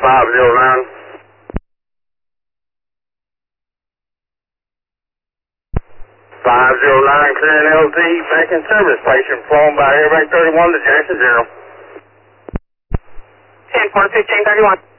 509. 509, clearing LT, making service. Patient flown by Airbank 31 to Jackson 0. 10-4, 1531.